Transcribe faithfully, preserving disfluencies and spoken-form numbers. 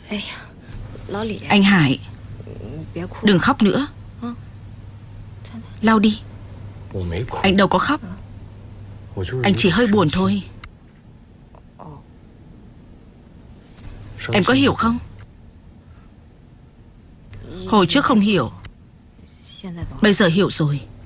Anh Hải, đừng khóc nữa. Lau đi. Anh đâu có khóc. Anh chỉ hơi buồn thôi. Em có hiểu không? Hồi trước không hiểu, bây giờ hiểu rồi.